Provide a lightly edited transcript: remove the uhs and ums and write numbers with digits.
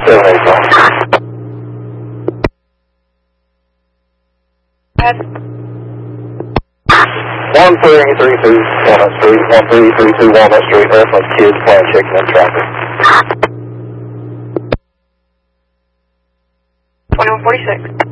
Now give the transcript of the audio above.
785. 1332 Walnut Street, 1332 Walnut Street, reference kids playing chicken and traffic. 2146.